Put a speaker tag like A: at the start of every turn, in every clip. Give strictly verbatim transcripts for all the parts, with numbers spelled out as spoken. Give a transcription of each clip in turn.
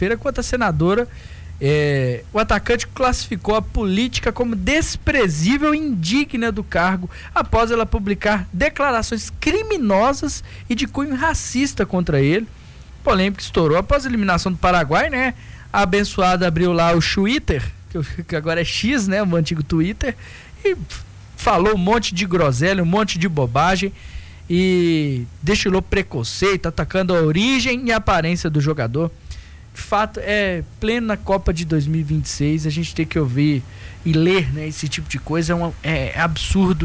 A: quarta-feira, contra a Senadora. É, o atacante classificou a política como desprezível e indigna do cargo após ela publicar declarações criminosas e de cunho racista contra ele. Polêmica estourou após a eliminação do Paraguai, né? A abençoada abriu lá o Twitter, que agora é X, né? O antigo Twitter, e falou um monte de groselha, um monte de bobagem e destilou preconceito, atacando a origem e a aparência do jogador. De fato, é plena Copa de dois mil e vinte e seis, a gente tem que ouvir e ler, né, esse tipo de coisa, é, uma, é, é absurdo.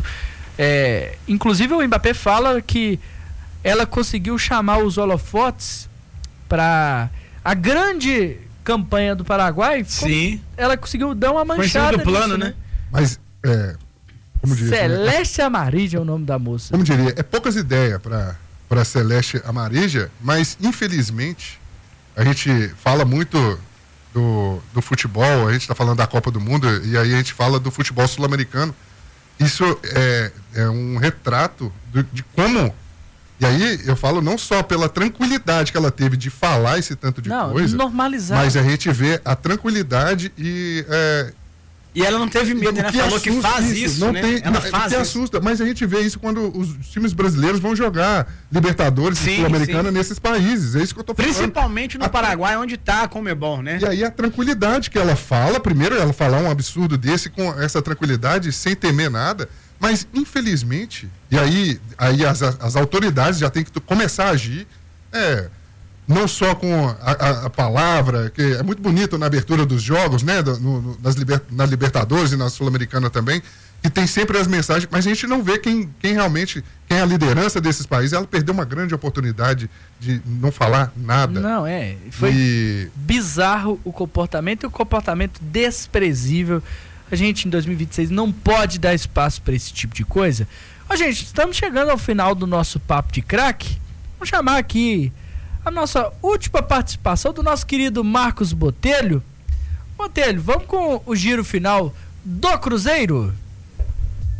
A: É, inclusive o Mbappé fala que ela conseguiu chamar os holofotes para a grande campanha do Paraguai.
B: Sim.
A: Ela conseguiu dar uma manchada
B: do plano,
A: nisso,
B: né?
A: né?
C: Mas, é, como diria,
A: Celeste
C: né?
A: Amarilla é o nome da moça.
C: Como diria, é poucas ideias para Celeste Amarilla, mas infelizmente a gente fala muito do, do futebol, a gente está falando da Copa do Mundo, e aí a gente fala do futebol sul-americano. Isso é, é um retrato do, de como... E aí eu falo não só pela tranquilidade que ela teve de falar esse tanto de
A: não,
C: coisa,
A: normalizar.
C: mas a gente vê a tranquilidade e... É,
B: e ela não teve medo, né? Falou que faz isso, isso
C: não
B: né?
C: Tem,
B: ela
C: não,
B: faz
C: que
B: isso.
C: assusta, mas a gente vê isso quando os times brasileiros vão jogar Libertadores e Sul-Americana nesses países, é isso que eu tô falando.
B: Principalmente no
C: a,
B: Paraguai, onde tá a Conmebol, né?
C: E aí a tranquilidade que ela fala, primeiro ela falar um absurdo desse com essa tranquilidade, sem temer nada, mas infelizmente, e aí, aí as, as autoridades já têm que começar a agir, é... não só com a, a, a palavra, que é muito bonito na abertura dos jogos, né, no, no, nas liber, na Libertadores e na Sul-Americana também, que tem sempre as mensagens, mas a gente não vê quem, quem realmente, quem é a liderança desses países. Ela perdeu uma grande oportunidade de não falar nada.
A: Não, é, foi e... bizarro o comportamento e o comportamento desprezível. A gente em dois mil e vinte e seis não pode dar espaço para esse tipo de coisa. Ó, gente, estamos chegando ao final do nosso Papo de Craque. Vamos chamar aqui a nossa última participação do nosso querido Marcos Botelho. Botelho, vamos com o giro final do Cruzeiro?